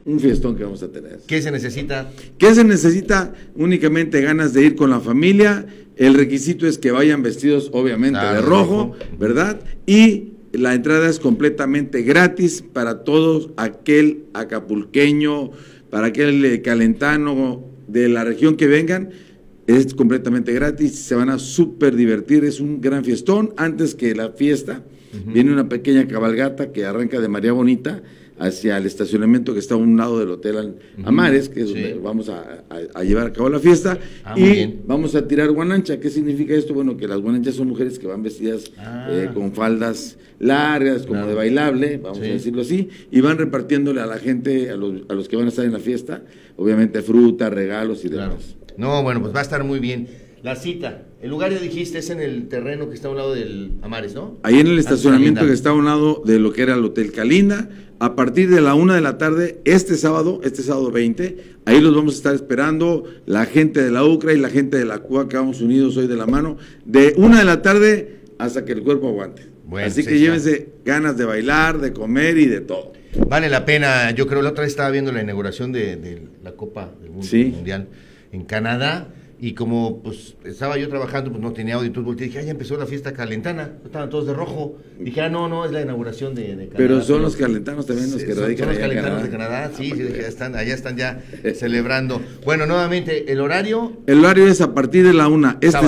un fiestón que vamos a tener. ¿Qué se necesita? ¿Qué se necesita? Únicamente ganas de ir con la familia. El requisito es que vayan vestidos, obviamente, de rojo, ¿verdad? Y la entrada es completamente gratis para todos aquel acapulqueño, para aquel calentano de la región que vengan. Es completamente gratis, se van a súper divertir, es un gran fiestón. Antes que la fiesta, viene una pequeña cabalgata que arranca de María Bonita hacia el estacionamiento que está a un lado del Hotel Amares, que es donde vamos a llevar a cabo la fiesta, y vamos a tirar guanancha. ¿Qué significa esto? Bueno, que las guananchas son mujeres que van vestidas con faldas largas, como de bailable, vamos a decirlo así, y van repartiéndole a la gente, a los que van a estar en la fiesta, obviamente fruta, regalos y demás. No, bueno, pues va a estar muy bien. La cita, el lugar ya dijiste, es en el terreno que está a un lado del Amares, ¿no? Ahí en el estacionamiento que está a un lado de lo que era el Hotel Calinda, a partir de la 1 de la tarde, este sábado 20, ahí los vamos a estar esperando, la gente de la UCRA y la gente de la CUA, que vamos unidos hoy de la mano, de 1 de la tarde hasta que el cuerpo aguante. Bueno, así que llévense ganas de bailar, de comer y de todo. Vale la pena, yo creo, la otra vez estaba viendo la inauguración de la Copa del Mundo Mundial en Canadá, y como pues estaba yo trabajando, pues no tenía audio, entonces volteé y dije, ya empezó la fiesta calentana, estaban todos de rojo, dije, no, es la inauguración de Canadá. Pero son los calentanos también los que radican allá en Canadá. Son los calentanos de Canadá, sí, dije, allá están ya celebrando. Bueno, nuevamente, ¿el horario? El horario es a partir de la 1, este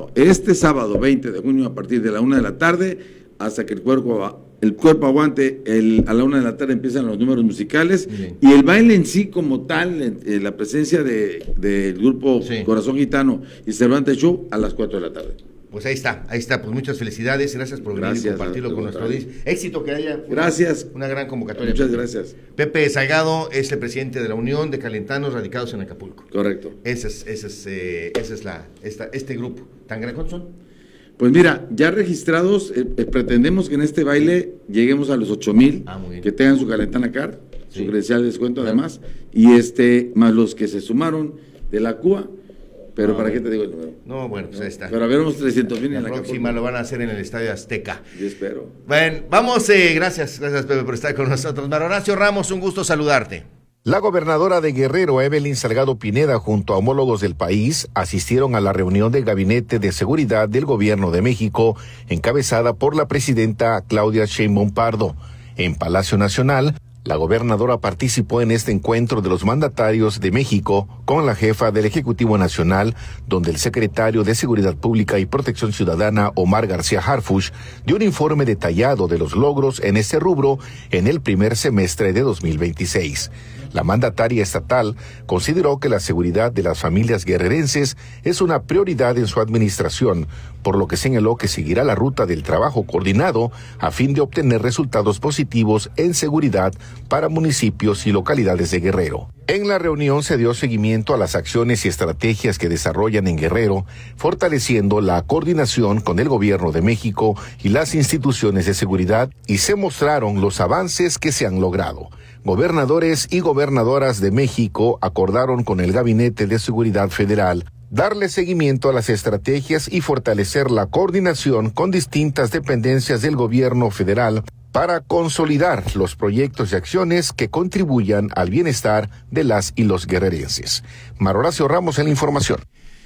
sábado 20 de junio, a partir de la 1 de la tarde, hasta que el cuerpo aguante. A la 1 de la tarde empiezan los números musicales y el baile en sí como tal, la presencia del grupo Corazón Gitano y Cervantes Show a las 4 de la tarde. Pues ahí está, pues muchas felicidades, gracias por venir y compartirlo con nuestro audiencia. Éxito que haya. Gracias. Una gran convocatoria. Muchas gracias. Pepe Salgado es el presidente de la Unión de Calentanos Radicados en Acapulco. Correcto. Ese es este grupo tan grande. ¿Cuántos son? Pues mira, ya registrados, pretendemos que en este baile lleguemos a los 8,000, que tengan su Calentana Card, su credencial de descuento además, y más los que se sumaron de la CUA, pero ¿para qué te digo el número? No, bueno, pues ahí está. Pero habemos 300,000 en la próxima lo van a hacer en el Estadio Azteca. Yo espero. Bueno, vamos, gracias Pepe por estar con nosotros. Mario Horacio Ramos, un gusto saludarte. La gobernadora de Guerrero, Evelyn Salgado Pineda, junto a homólogos del país, asistieron a la reunión del Gabinete de Seguridad del Gobierno de México, encabezada por la presidenta Claudia Sheinbaum Pardo. En Palacio Nacional, la gobernadora participó en este encuentro de los mandatarios de México con la jefa del Ejecutivo Nacional, donde el secretario de Seguridad Pública y Protección Ciudadana, Omar García Harfuch, dio un informe detallado de los logros en este rubro en el primer semestre de 2026. La mandataria estatal consideró que la seguridad de las familias guerrerenses es una prioridad en su administración, por lo que señaló que seguirá la ruta del trabajo coordinado a fin de obtener resultados positivos en seguridad para municipios y localidades de Guerrero. En la reunión se dio seguimiento a las acciones y estrategias que desarrollan en Guerrero, fortaleciendo la coordinación con el Gobierno de México y las instituciones de seguridad, y se mostraron los avances que se han logrado. Gobernadores y gobernadoras de México acordaron con el Gabinete de Seguridad Federal darle seguimiento a las estrategias y fortalecer la coordinación con distintas dependencias del gobierno federal para consolidar los proyectos y acciones que contribuyan al bienestar de las y los guerrerenses. Mario Horacio Ramos en la información.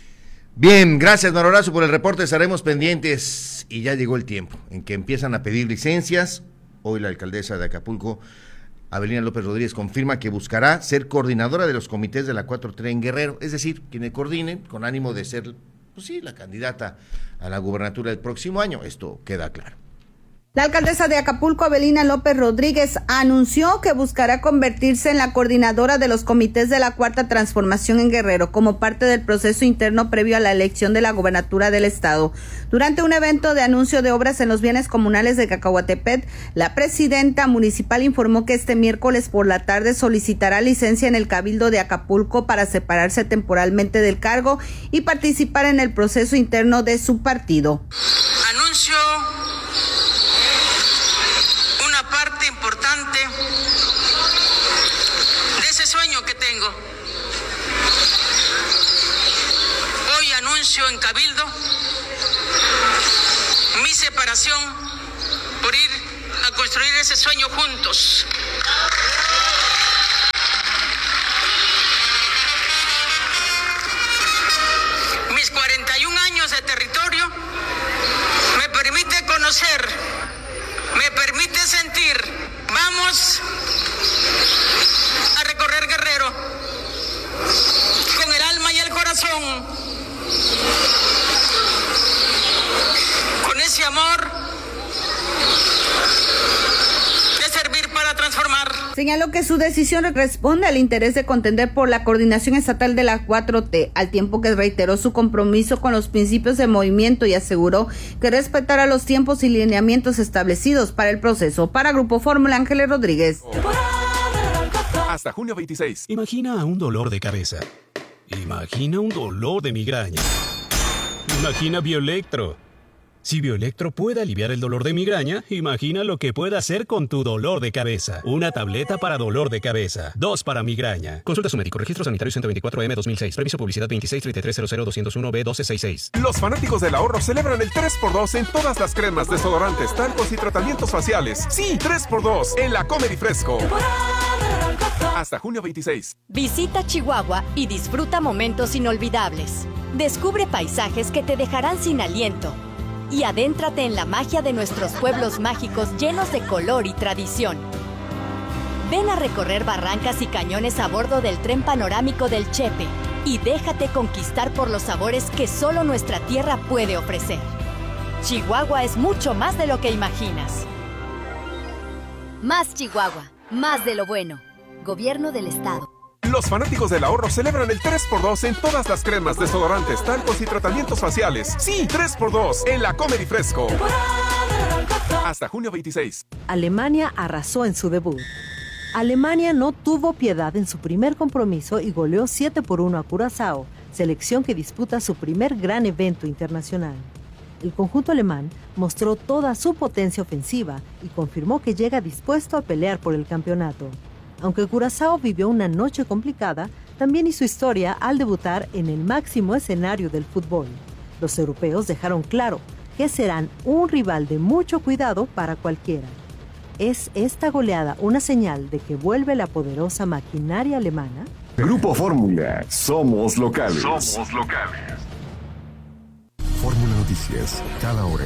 Bien, gracias Mario Horacio por el reporte, estaremos pendientes y ya llegó el tiempo en que empiezan a pedir licencias. Hoy la alcaldesa de Acapulco, Avelina López Rodríguez, confirma que buscará ser coordinadora de los comités de la 4T en Guerrero, es decir, quienes coordinen con ánimo de ser, pues sí, la candidata a la gubernatura del próximo año, esto queda claro. La alcaldesa de Acapulco, Avelina López Rodríguez, anunció que buscará convertirse en la coordinadora de los comités de la Cuarta Transformación en Guerrero como parte del proceso interno previo a la elección de la gobernatura del estado. Durante un evento de anuncio de obras en los bienes comunales de Cacahuatepec, la presidenta municipal informó que este miércoles por la tarde solicitará licencia en el Cabildo de Acapulco para separarse temporalmente del cargo y participar en el proceso interno de su partido. Anuncio importante de ese sueño que tengo. Hoy anuncio en Cabildo mi separación por ir a construir ese sueño juntos. Señaló que su decisión responde al interés de contender por la coordinación estatal de la 4T, al tiempo que reiteró su compromiso con los principios del movimiento y aseguró que respetará los tiempos y lineamientos establecidos para el proceso. Para Grupo Fórmula, Ángeles Rodríguez. Hasta junio 26. Imagina un dolor de cabeza. Imagina un dolor de migraña. Imagina Bioelectro. Si Bioelectro puede aliviar el dolor de migraña, imagina lo que puede hacer con tu dolor de cabeza. Una tableta para dolor de cabeza. 2 para migraña. Consulta a su médico. Registro sanitario 124M 2006. Previso publicidad 2633000201B1266. Los fanáticos del ahorro celebran el 3x2 en todas las cremas, desodorantes, talcos y tratamientos faciales. Sí, 3x2 en la Comer y Fresco. Hasta junio 26. Visita Chihuahua y disfruta momentos inolvidables. Descubre paisajes que te dejarán sin aliento. Y adéntrate en la magia de nuestros pueblos mágicos llenos de color y tradición. Ven a recorrer barrancas y cañones a bordo del tren panorámico del Chepe y déjate conquistar por los sabores que solo nuestra tierra puede ofrecer. Chihuahua es mucho más de lo que imaginas. Más Chihuahua, más de lo bueno. Gobierno del Estado. Los fanáticos del ahorro celebran el 3x2 en todas las cremas, desodorantes, talcos y tratamientos faciales. Sí, 3x2 en la Comer y Fresco. Hasta junio 26. Alemania arrasó en su debut. Alemania no tuvo piedad en su primer compromiso y goleó 7-1 a Curazao, selección que disputa su primer gran evento internacional. El conjunto alemán mostró toda su potencia ofensiva y confirmó que llega dispuesto a pelear por el campeonato. Aunque Curazao vivió una noche complicada, también hizo historia al debutar en el máximo escenario del fútbol. Los europeos dejaron claro que serán un rival de mucho cuidado para cualquiera. ¿Es esta goleada una señal de que vuelve la poderosa maquinaria alemana? Grupo Fórmula, somos locales. Somos locales. Fórmula Noticias, cada hora.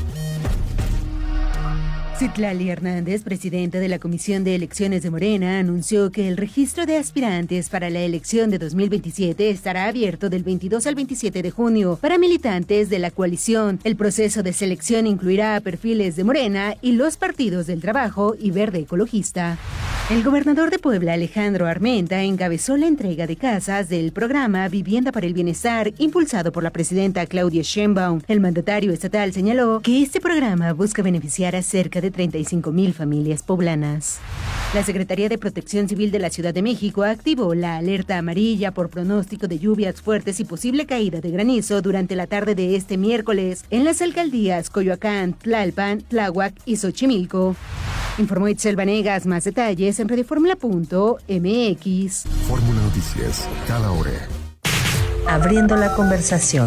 Citlali Hernández, presidenta de la Comisión de Elecciones de Morena, anunció que el registro de aspirantes para la elección de 2027 estará abierto del 22 al 27 de junio para militantes de la coalición. El proceso de selección incluirá perfiles de Morena y los partidos del Trabajo y Verde Ecologista. El gobernador de Puebla, Alejandro Armenta, encabezó la entrega de casas del programa Vivienda para el Bienestar, impulsado por la presidenta Claudia Sheinbaum. El mandatario estatal señaló que este programa busca beneficiar a cerca de 35,000 familias poblanas. La Secretaría de Protección Civil de la Ciudad de México activó la alerta amarilla por pronóstico de lluvias fuertes y posible caída de granizo durante la tarde de este miércoles en las alcaldías Coyoacán, Tlalpan, Tláhuac y Xochimilco. Informó Itzel Vanegas. Más detalles en redefórmula.mx. Fórmula Noticias, cada hora. Abriendo la conversación,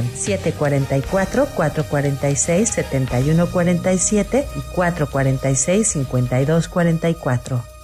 744-446-7147 y 446-5244.